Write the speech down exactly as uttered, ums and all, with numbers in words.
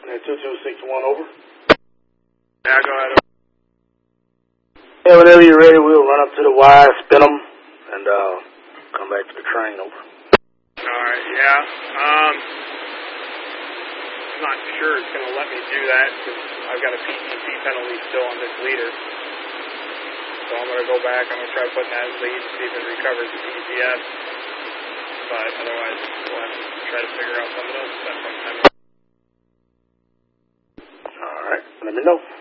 And two two six one over. Yeah, go ahead. Yeah, whenever you're ready, we'll run up to the wire, spin them, and uh, come back to the train, over. Alright, yeah. Um, I'm not sure it's going to let me do that because I've got a P T C penalty still on this leader. So I'm going to go back, I'm going to try putting that in lead, see if it recovers the P T S. But otherwise, we'll have to try to figure out something else at some time. Alright, let me know.